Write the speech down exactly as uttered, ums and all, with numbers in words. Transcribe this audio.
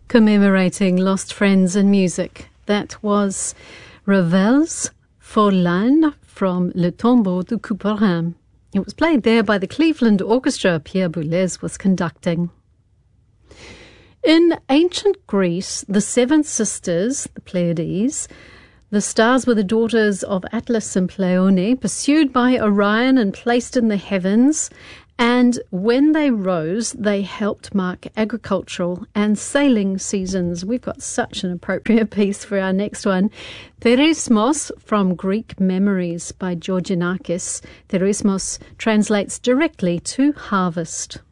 commemorating lost friends in music. That was Ravel's Fräulein from Le Tombeau de Couperin. It was played there by the Cleveland Orchestra. Pierre Boulez was conducting. In ancient Greece, the seven sisters, the Pleiades, the stars were the daughters of Atlas and Pleione, pursued by Orion and placed in the heavens. And when they rose, they helped mark agricultural and sailing seasons. We've got such an appropriate piece for our next one. Therismos from Greek Memories by Georgianakis. Therismos translates directly to harvest.